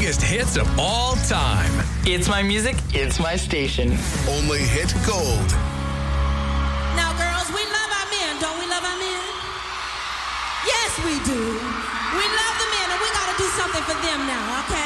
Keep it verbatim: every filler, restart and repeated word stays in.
biggest hits of all time. It's my music, it's my station. Only hit gold. Now, girls, we love our men. Don't we love our men? Yes, we do. We love the men, and we got to do something for them now, okay?